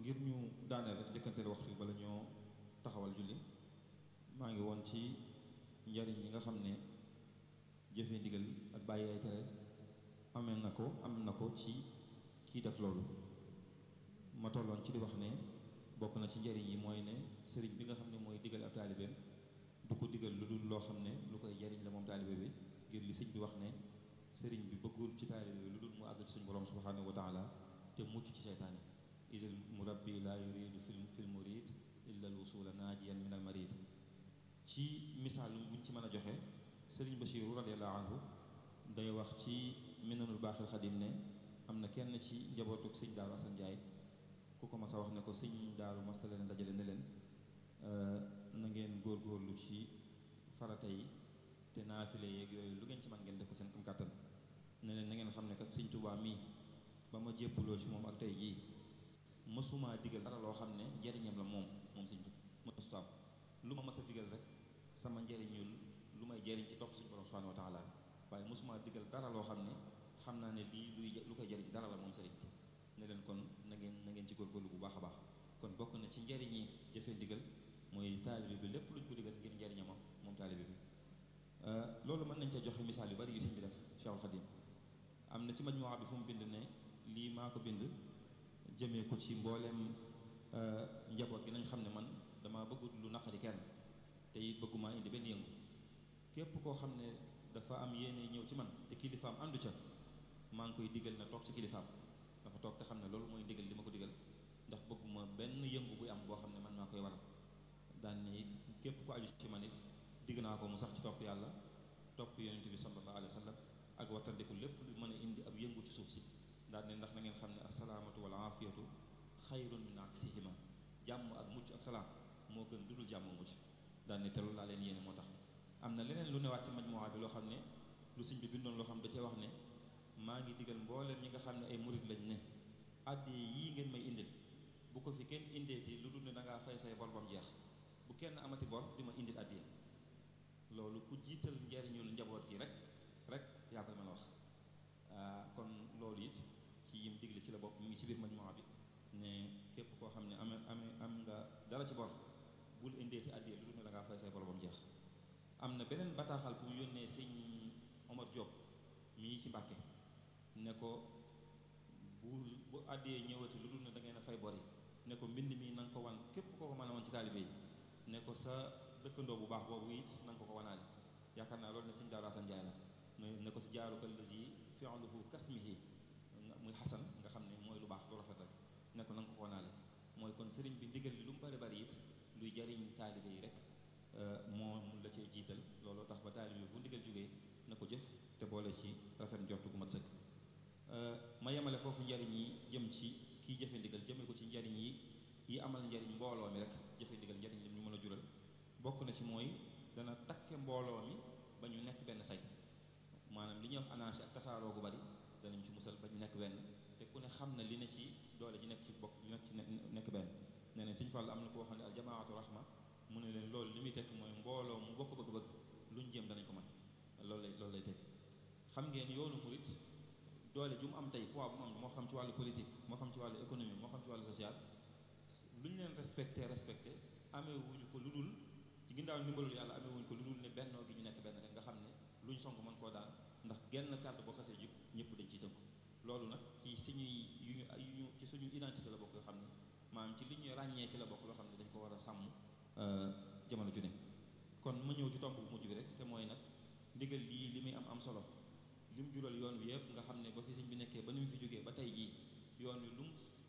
ngir ñu daaneel rek njëkkanteel waxtu bala ñoo taxawal julli maa ngi woon ci njariñ yi nga xam ne jëfe ndigal ak bàyyi ay tere am na ko ci kii def loolu ma tolloon ci di wax ne bokk na ci njariñ yi mooy ne sëriñ bi nga xam ne mooy digal ab taalibeem du ko digal lu dul loo xam ne lu koy jariñ la moom taalibe bi ngir li sëñ bi wax ne sëriñ bi bëggul ci taalibe bi lu dul mu àgg ci suñu borom subhanahu wa taala te mucc ci seytaane isil murabbi la yuridu fil murid illa al wusula naajiyan min al marid ci misaal buñ ci mën a joxe sëriñ Bachiru radiallahu anhu day wax ci minanul baaxil xadim ne am na kenn ci njabootuk sëñ Daaru Asan Njaay ku ko mas a wax ne ko sëñ Daaru mas na leen dajale ne leen na ngeen góorgóorlu ci farata yi te naafile yeeg yooyu lu ngeen ci man ngeen def ko seen kam kàttan ne leen na ngeen xam ne kat sëñ Tuubaa mii ba ma jébbuloo ci moom ak tey jii mësumaa digal dara loo xam ne njariñam la moom sëñ bi mësuta am lu ma mas a digal rek sama njariñul lu may jariñ ci topp suñu borom subhanahu wa taala waaye mësumaa digal dara loo xam ne xam naa ne lii lu koy jariñ dara la moom sëriñ bi ne leen kon na ngeen ci góorgóorlu bu baax a baax kon bokk na ci njariñi jëfee ndigal mooy taalibe bi lépp luñ ko digal ngir njariñam moom taalibe bi loolu mën nañ cee joxe misaal yu bari yu sëñ bi def Cheikhul Khadim am na ci majmuwa bi fu mu bind ne lii maa ko bind jëmee ko ci mbooleem njaboot gi nañ xam ne man dama bëggul lu naqari kenn te it bëgguma indi benn yëngu képp koo xam ne dafa am yéene ñëw ci man te kilifaam àndu ca maa ngi koy digal na toog ci kilifaam dafa toog te xam ne loolu mooy ndigal li ma ko digal ndax bëgguma benn yëngu buy am boo xam ne man maa koy waral daan ne it képp ku aju ci man it digg naa ko mu sax ci topp yàlla topp yonent bi sallallahu alayhi wa sallam ak wattandiku lépp lu mën a indi ab yëngu ci suuf si daan ne ndax na ngeen xam ne asalaamatu wal aafiyatu xayrun min aksihima jàmm ak mucc ak salaam moo gën dudul jàmm mucc daan ne te loolu laa leen yéene moo tax am na leneen lu newaat ci majmuwa bi loo xam ne lu sëñ bi bindoon loo xam da cee wax ne maa ngi digal mboolem ñi nga xam ne ay murid lañ ne àddee yii ngeen may indil bu ko fi kenn indeeti lu dul ne da ngaa fay say bor bam jeex bu kenn amati bor di ma indil àddee loolu ku jiital njariñul njaboot gi rek yaa koy mën a wax kon loolu it ci yim digle ci la bopp mi ngi ci biir majmuwa bi ne képp koo xam ne am nga dara ci bor bul indeeti àddee lu dul ne da ngaa fay say bor bam jeex am na beneen bataaxal bu mu yónnee sëñ Omar Diop mii ci Mbàkke ne ko bu àddee ñëwati lu dul ne da ngeen a fay bor yi ne ko mbind mi na nga ko wan képp koo ko mën a wan ci taalibe yi ne ko sa dëkkandoo bu baax boobu it na nga ko wanaale yaakaar naa loolu ne sëñ Daaru Asan Njaay la ne ko si jaaruka lazi fi'luhu kasmihi muy xasan nga xam ne mooy lu baax lu rafet rek ne ko na nga ko wanaale mooy kon sëriñ bi ndigal li lu mu bari bari it luy jariñ taalibe yi rek moom la cee jiital looloo tax ba taalibe bi fu ndigal jógee na ko jëf te boole ci rafet njortu gu mat sëkk ma yemale foofu njariñ yi jëm ci kiy jëfe ndigal jëmee ko ci njariñ yi amal njariñ mbooloo mi rek jëfe ndigal njariñ lim ñu mën a jural bokk na ci mooy dana takke mbooloo mi ba ñu nekk benn say maanaam li ñuy wax anarchie ak tasaaroo gu bari danañ ci musal ba ñu nekk benn te ku ne xam na li ne ci doole ji nekk ci bokk ñu nekk ci nekk benn nee na Sëñ Fall am na ko wax ne al jamaatu rahma mu ne leen loolu li muy tekk mooy mbooloo mu bokk bëgg-bëgg luñ jëm danañ ko mën loolu lay tekk xam ngeen yoonu murit doole ju mu am tey poids bu mu am moo xam ci wàllu politique moo xam ci wàllu économie moo xam ci wàllu social lu ñu leen respecté amee wuñu ko lu dul ci ginnaaw ndimbalul yàlla amee wuñu ko lu dul ne bennoo gi ñu nekk benn rek nga xam ne lu ñu sonk mën koo daan ndax genn kàddu boo xasee jub ñëpp dañ ciy tënku loolu nag ci suñuy ci suñu identité la bokk yoo xam ne maanaam ci li ñuy ràññee ci la bokk loo xam ne dañ ko war a sàmm jamono ju ne kon ma ñëw ci tomb bu mujj bi rek te mooy nag ndigal lii li muy am solo li mu jural yoon wi yëpp nga xam ne ba fi sëñ bi nekkee ba ni mu fi jógee ba tey jii yoon wi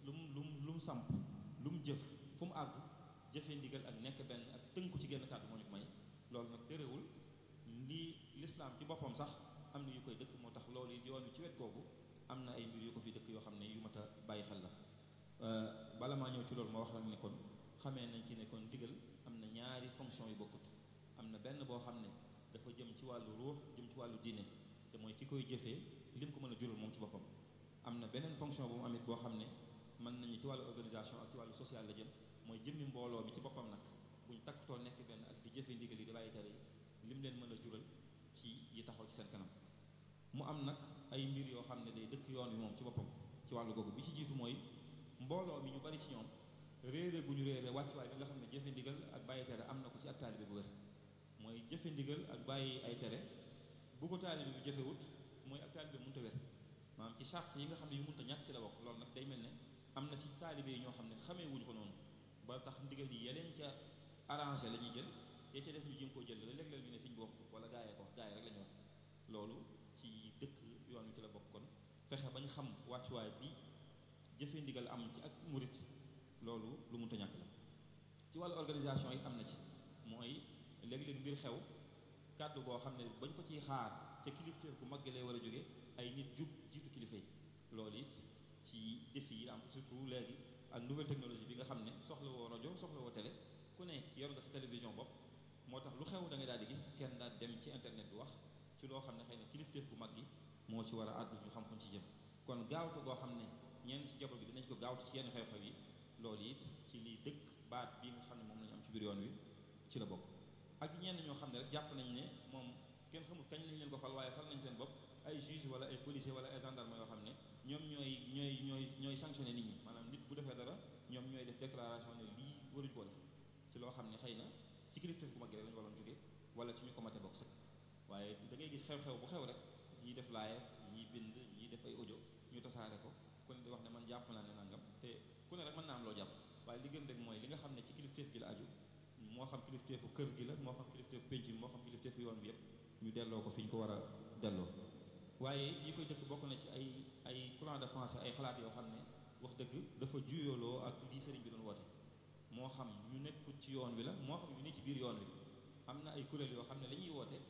lu mu samp lu mu jëf fu mu àgg jëfee ndigal ak nekk benn ak tënku ci genn kàddu moo ñu ko may loolu nag terewul lii lislaam ci boppam sax am na yu koy dëkk moo tax loolu yi yoon wi ci wet googu am na ay mbir yu ko fi dëkk yoo xam ne yu mat a bàyyi xel la bala maa ñëw ci loolu ma wax rek ne kon xamee nañ ci ne kon ndigal am na ñaari fonction yu bokkut am na benn boo xam ne dafa jëm ci wàllu ruux jëm ci wàllu diine te mooy ki koy jëfee lim ko mën a jural moom ci boppam am na beneen fonction bu mu amit boo xam ne mën nañu ci wàllu organisation ak ci wàllu social la jëm mooy jëmmi mbooloo mi ci boppam nag buñ takkutoo nekk benn ak di jëfee ndigal yi di bàyyi tere yi lim leen mën a jural ci yi taxaw ci seen kanam mu am nag ay mbir yoo xam ne day dëkk yoon wi moom ci boppam ci wàllu googu bi ci jiitu mooy mbooloo mi ñu bari ci ñoom réere gu ñu réere wàccuwaay bi nga xam ne jëfe ndigal ak bàyyi tere am na ko ci ak taalibe bu wér mooy jëfe ndigal ak bàyyi ay tere bu ko taalibe bi jëfewut mooy ak taalibe mënut a wér maanaam ci charte yi nga xam ne yu mënut a ñàkk ci la bokk loolu nag day mel ne am na ci taalibe yi ñoo xam ne xamee wuñu ko noonu ba tax ndigal yi yeleen ca arrangé la ñuy jël ya ca des ñu jéem koo jël la léeg-léeg ñu ne sëñ bi wax ko wala gaayee ko wax gaay rek la ñuy wax loolu ci dëkk yoon wi ci la bokk kon fexe bañ xam wàccuwaay bi jëfe ndigal am ci ak murit loolu lu mënut a ñàkk la ci wàllu organisation yi am na ci mooy léeg-léeg mbir xew kàddu goo xam ne bañ ko ciy xaar ca kilifteef gu mag gi lay war a jóge ay nit jub jiitu kilifa yi loolu it ci défi yi am surtout léegi ak nouvelle technologie bi nga xam ne soxla woo rajo soxla woo télé ku ne yor nga sa télévision bopp moo tax lu xew da nga daal di gis kenn daal dem ci internet bi wax ci loo xam ne xëy na kilifteef gu mag gi moo ci war a àddu ñu xam fuñ ci jëm kon gaawtu goo xam ne ñenn ci jabar gi dinañ ko gaawtu ci yenn xew-xew yi loolu it ci liy dëkk baat bi nga xam ne moom lañu am ci biir yoon wi ci la bokk ak ñenn ñoo xam ne rek jàpp nañ ne moom kenn xamul kañ lañ leen ko fal waaye fal nañ seen bopp ay juge wala ay policier wala ay gendarme yoo xam ne ñoom ñooy sanctionné nit ñi maanaam nit bu defee dara ñoom ñooy def déclaration ne lii waruñu koo def ci loo xam ne xëy na ci kilifteef bu mag rek lañu waroon jóge wala ci ñu ko mate bokk sëkk waaye da ngay gis xew-xew bu xew rek ñiy def live ñiy bind ñiy def ay audio ñu tasaare ko ku ne di wax ne man jàpp naa ne nangam te ku ne rek mën naa am loo jàpp waaye li gën rek mooy li nga xam ne ci kilifteef gi la aju moo xam kilifteefu kër gi la moo xam kilifteefu penc bi moo xam kilifteefu yoon bi yëpp ñu delloo ko fi ñu ko war a delloo waaye yi koy dëkk bokk na ci ay courant de pensée ay xalaat yoo xam ne wax dëgg dafa juyooloo ak lii sëriñ bi doon woote moo xam ñu nekkut ci yoon wi la moo xam ñu ne ci biir yoon wi am na ay kuréel yoo xam ne la ñuy woote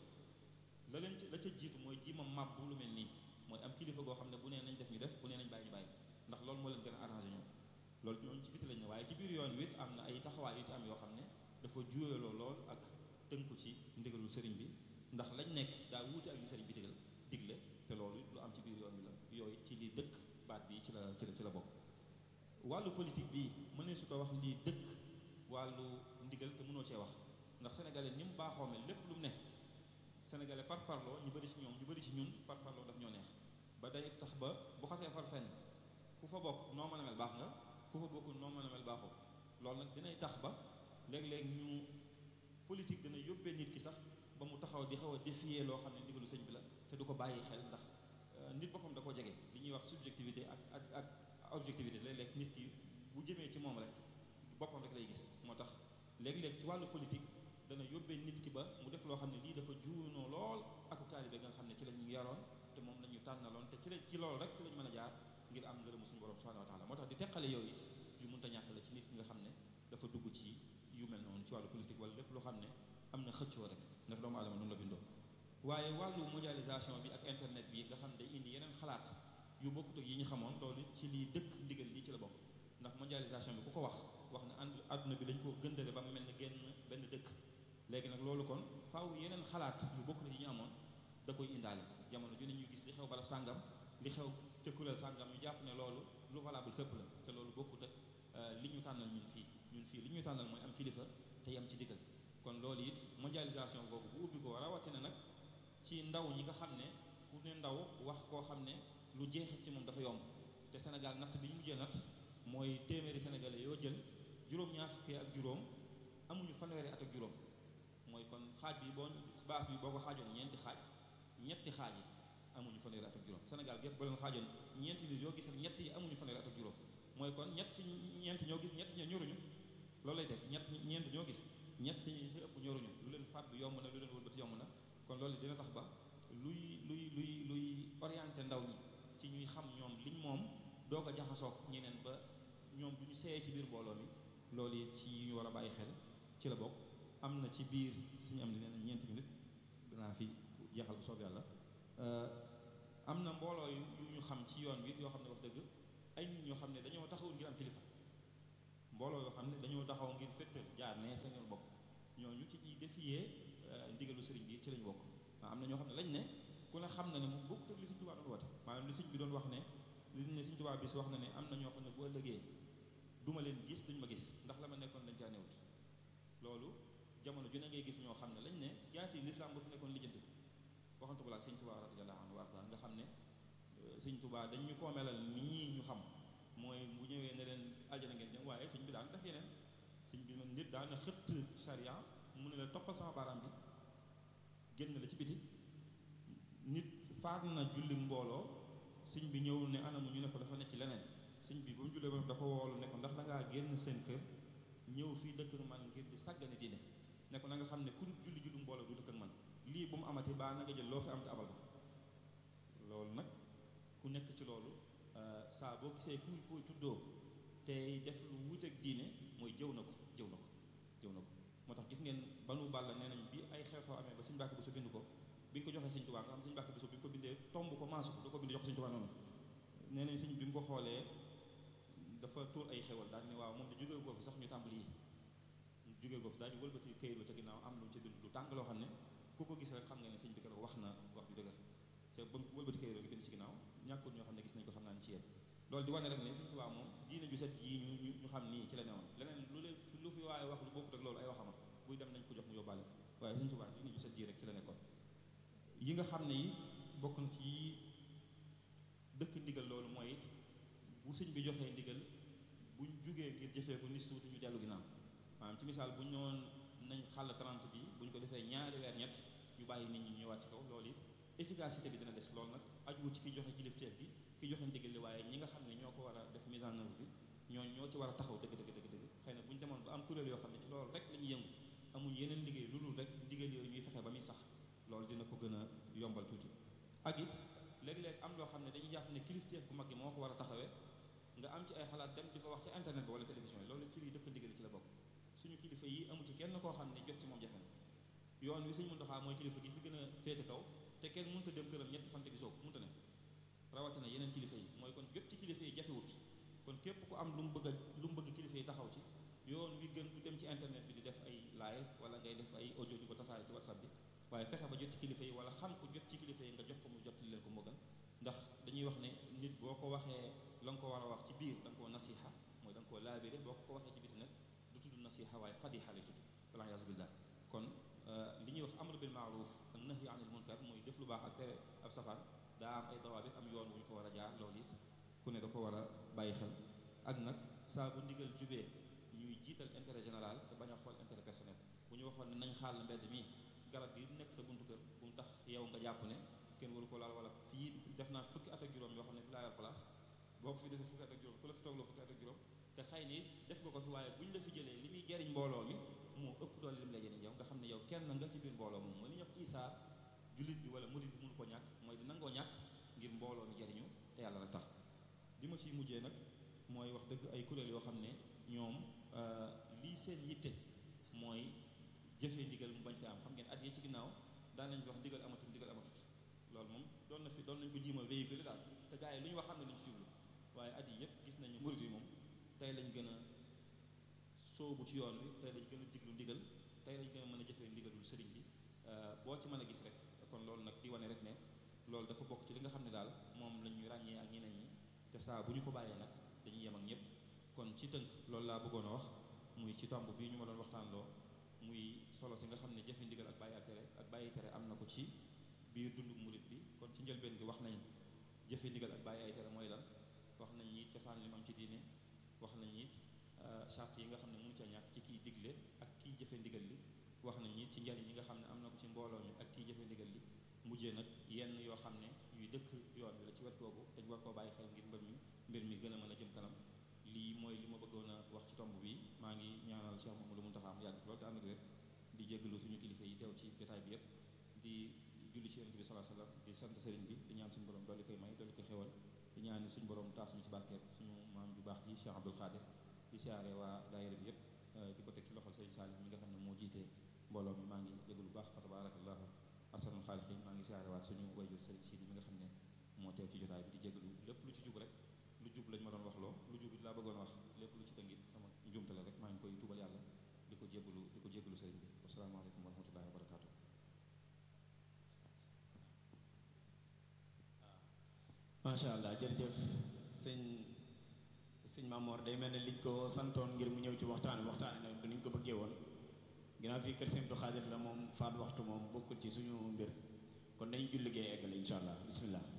la ca jiitu mooy ji ma màbb lu mel nii mooy am kilifa goo xam ne bu nee nañ def ñu def bu nee nañ bàyyi ñu bàyyi ndax loolu moo leen gën a arrangé ñoom loolu ñooñu ci biti lañ ne waaye ci biir yoon wi it am na ay taxawaay yu ci am yoo xam ne dafa juyooloo lool ak tënku ci ndigalul sëriñ bi ndax lañ nekk daa wuute ak li sëriñ bi digle te loolu lu am ci biir yoon wi la yooyu ci li dëkk baat bi ci la bokk wàllu politique bii mën ne su ko wax lii dëkk wàllu ndigal te mënoo cee wax ndax sénégalais ni mu baaxoo mel lépp lu mu ne sénégalais par parloo ñu bëri ci ñoom ñu bëri ci ñun par parloo daf ñoo neex ba day tax ba bu xasee far fenn ku fa bokk noo mën a mel baax nga ku fa bokkul noo mën a mel baaxoo loolu nag dinay tax ba léeg-léeg ñu politique dina yóbbee nit ki sax ba mu taxaw di xaw a défier loo xam ne ndigalu sëñ bi la te du ko bàyyi xel ndax nit boppam da koo jege li ñuy wax subjectivité ak objectivité léeg-léeg nit ki bu jëmee ci moom rek boppam rek lay gis moo tax léeg-léeg ci wàllu politique dana yóbbee nit ki ba mu def loo xam ne lii dafa juunoo lool aku taalibe nga xam ne ci lañu yaroon te moom la ñu tànnaloon te ci loolu rek ci lañu mën a jaar ngir am ngërëmu suñu borom subhanahu wa taala moo tax di teqale yooyu it yu mënta ñàkk la ci nit ki nga xam ne dafa dugg ci yu mel noonu ci wàllu politique wala lépp loo xam ne am na xëccoo rek ndax doomu aadama noonu la bindoo waaye wàllu mondialisation bi ak internet bi nga xam ne day indi yeneen xalaat yu bokkut ak yi ñu xamoon loolu ci liy dëkk ndigal lii ci la bokk ndax mondialisation bi ku ko wax ne àdduna bi dañ koo gëndale ba mu mel ne benn dëkk léegi nag loolu kon faaw yeneen xalaat yu bokkut ak yi ñu amoon da koy indaale jamono ju ne ñuy gis li xew barab sàngam li xew ca kuréel sàngam ñu jàpp ne loolu lu valable fépp la te loolu bokkut ak li ñu tànnal ñun fii li ñu tànnal mooy am kilifa te yam ci digal kon loolu it mondialisation boobu bu ubbi ko rawatina nag ci ndaw ñi nga xam ne ku ne ndaw wax koo xam ne lu jeexit ci moom dafa yomb te Sénégal natt bi ñu mujjee natt mooy téeméeri sénégalais yoo jël juróom-ñaar fukki ak juróom amuñu fanweeri at ak juróom mooy kon xaaj bi baas bi boo ko xaajoon ñetti xaaj yi amuñu fanweeri at ak juróom Sénégal gépp boo leen xaajoon ñeenti nit yoo gis rek ñett yi amuñu fanweeri at ak juróom mooy kon ñeent ñoo gis ñett ñoo ñoruñu loolu lay teg ñeent ñoo gis ñett ñi ci ëpp ñoruñu lu leen fàtt yomb na lu leen wëlbati yomb na kon loolu dina tax ba luy orienté ndaw ñi ci ñuy xam ñoom liñ moom doo ko jaxasoog ñeneen ba ñoom du ñu seeyee ci biir mbooloo mi loolu it ci ñu war a bàyyi xel ci la bokk am na ci biir suñu am di nee na ñeenti minute danaa fi jeexal bu soob yàlla am na mbooloo yu ñu xam ci yoon wi yoo xam ne wax dëgg ay nit ñoo xam ne dañoo taxawul ngir am kilifa mbooloo yoo xam ne dañoo taxaw ngir féttal jaar ne seen yoon bopp ñooñu ci ñuy défier ndigalu sëriñ bi ci lañ bokk am na ñoo xam ne lañ ne ku ne xam na ne moom bokkut ak li Sëriñ Tuubaa doon woote maanaam li sëriñ bi doon wax ne li ne Sëriñ Tuubaa bis wax na ne am na ñoo xam ne bu ëllëgee duma leen gis duñ ma gis ndax la ma nekkoon dañ caa newut loolu jamono ju ne ngay gis ñoo xam ne lañ ne jaasi lislaam ba fi nekkoon lijjanti waxantu ko la ak Sëriñ Tuubaa radiyallaahu anhu warda nga xam ne Sëriñ Tuubaa dañ ñu koo melal nii ñu xam mooy bu ñëwee ne leen aljana ngeen jëm waaye sëñ bi daan def yeneen sëñ bi man nit daana xëtt charia mu ne la toppal sama baaraam bi génn la ci biti nit faat na julli mbooloo sëñ bi ñëw ne anamu ñu ne ko dafa ne ci leneen sëñ bi ba mu jullee ba da ko woolu ne ko ndax da ngaa génn seen kër ñëw fii dëkk ak man ngir di sàggane diine ne ko na nga xam ne ku dul julli mbooloo du dëkk ak man lii bu mu amati baa na nga jël loo fi am te abal ma loolu nag ku nekk ci loolu saa boo gisee kuy tuddoo tey def lu wuuteeg diine mooy jëw na ko moo tax gis ngeen banu bàlla nee nañ bi ay xew-xew amee ba sëñ Mbàkke Buso bind ko bi ñu ko joxee sëñ Tuubaa nga xam sëñ Mbàkke Buso bi ñu ko bindee tomb ko maasu ko da ko bind jox sëñ Tuubaa noonu nee nañ sëñ bi mu ko xoolee dafa tuur ay xewal daal ne waaw moom da jógee goo fi sax ñu tàmbali yi jógee goo fi daal di wëlbati këyit ba ca ginnaaw am lu ci bind lu tàng loo xam ne ku ko gis rek xam nga ne sëñ bi keroog wax na wax ju dëgër te ba wëlbati këyit gi bind ci ginnaaw ñàkkul ñoo xam ne gis nañ ko xam naa ni ci yéen loolu di wane rek ne sëñ Tuubaa moom diine ju set yii ñu xam nii ci la newoon leneen lu fi waaye wax lu bokkut ak loolu ay waxama buy dem nañ ko jox mu yóbbaale ko waaye sëñ Tuubaa diine ju set yii rek ci la nekkoon yi nga xam ne it bokk na ci dëkk ndigal loolu mooy it bu sëñ bi joxee ndigal buñ jugee ngir jëfee ko ni suuti ñu dellu ginnaaw maanaam ci misaal bu ñëwoon nañ xàll 30 bi bu ñu ko defee ñaari weer ñett ñu bàyyi nit ñi ñëwaat ci kaw loolu it efficacité bi dina des loolu nag ajuwu ci ki joxe kilifteef gi ki joxe ndigal li waaye ñi nga xam ne ñoo ko war a def mise en œuvre bi ñoo ci war a taxaw dëgg xëy na bu ñu demoon ba am kuréel yoo xam ne ci loolu rek la ñuy yëngu amuñ yeneen liggéey lu dul rek ndigal yooyu ñuy fexe ba muy sax loolu dina ko gën a yombal tuuti ak it léeg-léeg am loo xam ne dañuy jàpp ne kilifteef gu mag gi moo ko war a taxawee nga am ci ay xalaat dem di ko wax ci internet bi wala télévision yi loolu ci liy dëkk ndigal ci la bokk suñu kilifa yi amu ci kenn koo xam ne jot ci moom jafe na yoon wi Sëñ Muntaxaa mooy kilifa gi fi gën a féete kaw te kenn mënut a dem këram ñetti fan te gisoo ko mënut a ne rawatina yeneen kilifa yi mooy kon jot ci kilifa yi jafewut kon képp ku am lu mu bëgg kilifa yi taxaw ci yoon wi gën du dem ci internet bi di def ay live wala ngay def ay audio di ko tasaare ci whatsapp bi waaye fexe ba jot ci kilifa yi wala xam ko jot ci kilifa yi nga jox ko mu jot leen ko moo gën ndax dañuy wax ne nit boo ko waxee la nga ko war a wax ci biir da nga koo nasiha mooy da nga koo laabire boo ko waxee ci biti nag du tudd nasiha waaye fadiha lay tudd waliyasu billah kon li ñuy wax amru bil maaruf ak nahyi anil munkar muy def lu baax ak tere ab safaan daa am ay dawaabit am yoon wu ñu ko war a jaar loolu it ku ne da ko war a bàyyi xel ak nag saa bu ndigal jubee ñuy jiital intérêt général te bañ a xool intérêt personnel bu ñu waxoon ne nañ xaal mbedd mi garab gi nekk sa buntu kër bu mu tax yow nga jàpp ne kenn waru ko laal wala fii def naa fukki at ak juróom yoo xam ne fi laa yor place boo ko fi defee fukki at ak juróom ku la fi toogloo fukki at ak juróom te xëy ni def nga ko fi waaye bu ñu la fi jëlee li muy jariñ mbooloo mi moo ëpp doole li mu lay jariñ yow nga xam ne yow kenn nga ci biir mbooloo moom mooy li ñuy wax isaa jullit bi wala murid bi mënu ko ñàkk mooy di nangoo ñàkk ngir mbooloo mi jariñu te yàlla rek tax li ma ciy mujjee nag mooy wax dëgg ay kuréel yoo xam ne ñoom lii seen yitte mooy jëfee ndigal mu bañ fi am xam ngeen at yi ci ginnaaw daan nañ fi wax ndigal amatut loolu moom doon nañ ko jiima véhiculer daal te gars yi lu ñu wax xam ne lañ ci jublu waaye at yi yëpp gis nañu murid yi moom tey lañ gën a sóobu ci yoon wi tey lañ gën a diglu ndigal tey lañ gën a mën a jëfee ndigalul sëriñ bi boo ci mën a gis rek kon loolu nag di wane rek ne loolu dafa bokk ci li nga xam ne daal moom la ñuy ràññee ak ñeneen ñi te saa bu ñu ko bàyyee nag dañuy yem ak ñëpp kon ci tënk loolu laa bëggoon a wax muy ci tomb bii ñu ma doon waxtaanloo muy solo si nga xam ne jëfe ndigal ak bàyyi tere am na ko ci biir dundu murit bi kon ci njëlbeen gi wax nañ jëfe ndigal ak bàyyi ay tere mooy lan wax nañ it cosaan li mu am ci diine wax nañ it charte yi nga xam ne mënu ca ñàkk ci kiy digle ak kiy jëfe ndigal li wax nañ it ci njariñ yi nga xam ne am na ko ci mbooloo mi ak kiy jëfe ndigal li mujjee nag yenn yoo xam ne yuy dëkk yoon bi la ci wet googu dañ war koo bàyyi xel ngir mbir mi gën a mën a jëm kanam lii mooy li ma bëggoon a wax ci tomb bi maa ngi ñaanal Cheikh Mouhamadou Mountakha mu yàgg fi loolu te ànd ak wér di jéggalu suñu kilifa yi teew ci jotaay bi yëpp di julli ci yonent bi sallallahu alayhi wasallam di sant sëriñ bi di ñaan suñu borom dolli koy may dolli koy xewal di ñaan suñu borom taas ñu ci barkeeb suñu maam ju baax ji Cheikh Abdoul Khadir di siyaare waa daayira bi yëpp di ko teg ci loxol sëriñ Saalih mi nga xam ne moo jiite mbooloo mi maa ngi jéggalu baax fa tabarakallahu asanul xaaliqiin maa ngi siyaare waat suñu wayjur sëriñ Sidi mi nga xam ne moo teew ci jotaay bi di jéggalu lépp lu ci jub rek lu jub lañ ma doon wax loo lu jub it laa bëggoon wax lépp lu ci dëngit sama njumte la rek maa ngi koy tuubal yàlla di ko jéggalu sëriñ bi wasalaamaaleykum wa rahmatullahi wa barakaatu. macha allah jërëjëf sëñ Mamor day mel ne liñ ko santoon ngir mu ñëw ci waxtaan na du niñ ko bëggee woon ginnaaw fii kër Sëñ Abdou Khadir la moom faat waxtu moom bokkul ci suñu mbir kon dañu julli gee eggale incha allah bismillah